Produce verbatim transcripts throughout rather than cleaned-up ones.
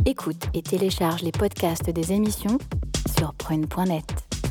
Écoute et télécharge les podcasts des émissions sur prune point net.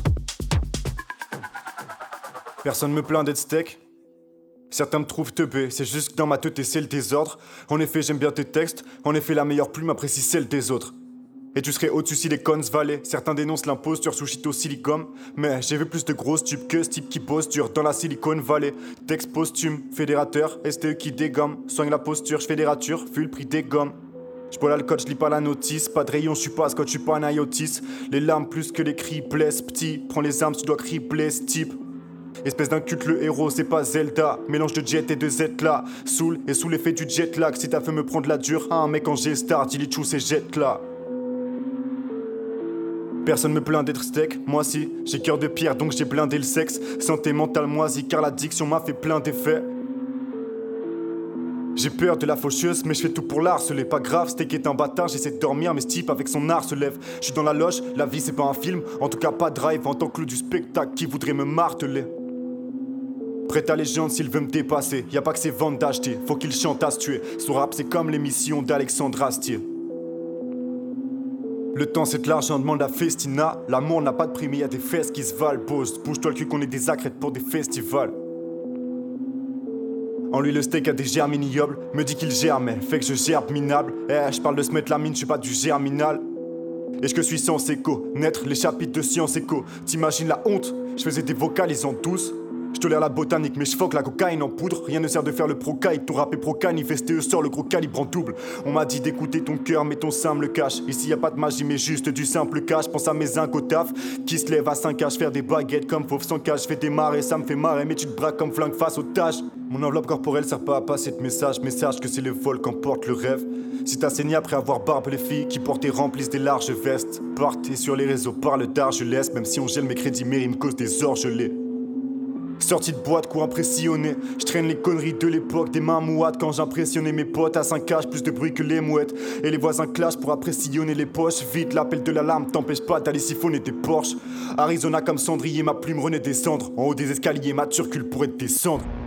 Personne me plaint d'être steak. Certains me trouvent teubé, c'est juste que dans ma tête c'est le désordre. En effet, j'aime bien tes textes, en effet, la meilleure plume apprécie celle des autres. Et tu serais au-dessus Silicon Valley. Certains dénoncent l'imposture sous Chito Silicon. Mais j'ai vu plus de grosses tubes que ce type qui pose dur dans la Silicon Valley. Texte posthume, fédérateur, S T E qui dégomme. Soigne la posture, j'fais des ratures, vu le prix des gommes. J'bois l'alcool, j'lis pas la notice. Pas de rayon, j'suis pas scotch, j'suis pas un iotis. Les larmes plus que les cris blessent, petit. Prends les armes, tu dois crier blesse, type. Espèce d'inculte, le héros, c'est pas Zelda. Mélange de jet et de Z là. Soul et sous l'effet du jet lag. Si t'as fait me prendre la dure, un mec en G-Star, il est chou, c'est jet là. Personne me plaint d'être steak, moi si. J'ai cœur de pierre donc j'ai blindé le sexe. Santé mentale moisie car l'addiction m'a fait plein d'effets. J'ai peur de la faucheuse mais je fais tout pour l'harceler. Pas grave, steak est un bâtard, j'essaie de dormir mais ce type avec son art se lève. Je suis dans la loge, la vie c'est pas un film. En tout cas pas drive en tant que clou du spectacle qui voudrait me marteler. Prête à légende s'il veut me dépasser. Y'a pas que ses ventes d'acheter, faut qu'il chante à se tuer. Son rap c'est comme l'émission d'Alexandre Astier. Le temps c'est de l'argent, demande la festina. L'amour n'a pas de prix mais y'a des fesses qui se valent. Pose, bouge-toi le cul qu'on est des accrètes pour des festivals. En lui le steak a des germes ignobles. Me dit qu'il germe, fait que je gerbe minable. Eh, je parle de se mettre la mine, je suis pas du germinal. Et je que suis sans écho, naître les chapitres de science éco. T'imagines la honte, je faisais des vocalisants tous. Je tolère la botanique, mais je foque la cocaïne en poudre. Rien ne sert de faire le procaïque, ton rap est pro-canifesté, sort le gros calibre en double. On m'a dit d'écouter ton cœur, mais ton sein me le cache. Ici y a pas de magie, mais juste du simple cash. Pense à mes zinc au taf, qui se lèvent à cinq H, faire des baguettes comme fauve sans cash. Fais démarrer, ça me fait marrer, mais tu te braques comme flingue face aux tâches. Mon enveloppe corporelle sert pas à passer de message, mais sache que c'est le vol qu'emporte le rêve. Si t'as saigné après avoir barbe, les filles qui portent et remplissent des larges vestes. Partez sur les réseaux, parle d'art, je laisse, même si on gèle mes crédits, mais ils me causent des orgelets. Sorti de boîte, coup impressionné. Je traîne les conneries de l'époque, des mains mouates quand j'impressionnais mes potes à cinq H, plus de bruit que les mouettes. Et les voisins clashent pour apprécier les poches. Vite, l'appel de l'alarme t'empêche pas d'aller siphonner tes Porsche. Arizona comme cendrier, ma plume renaît des cendres. En haut des escaliers, ma turcule pourrait te descendre.